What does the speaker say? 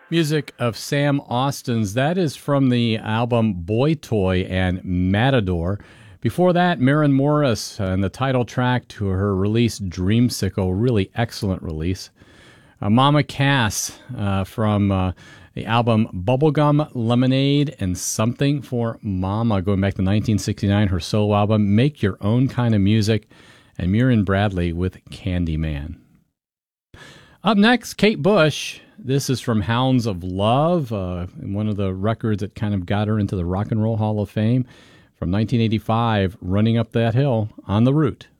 Music of Sam Austin's. That is from the album Boy Toy and Matador. Before that, Maren Morris and the title track to her release Dreamsicle. Really excellent release. Mama Cass from the album Bubblegum Lemonade and Something for Mama, going back to 1969, her solo album Make Your Own Kind of Music, and Miriam Bradley with Candyman. Up next, Kate Bush. This is from Hounds of Love, one of the records that kind of got her into the Rock and Roll Hall of Fame. From 1985, Running Up That Hill, On the Route.